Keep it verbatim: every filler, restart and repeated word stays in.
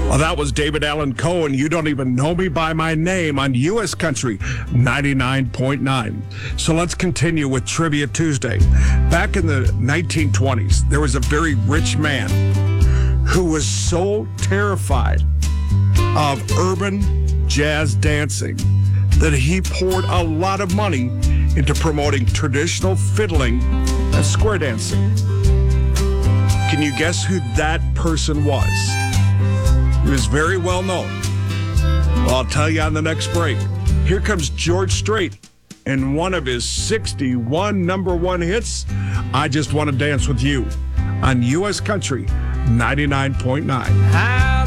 Well, that was David Allan Coe, and You Don't Even Know Me by My Name on U S Country ninety-nine point nine. So let's continue with Trivia Tuesday. Back in the nineteen twenties, there was a very rich man who was so terrified of urban jazz dancing that he poured a lot of money into promoting traditional fiddling and square dancing. Can you guess who that person was? He was very well known. Well, I'll tell you on the next break. Here comes George Strait and one of his sixty-one number one hits, I Just Want to Dance with You, on U S Country ninety-nine point nine.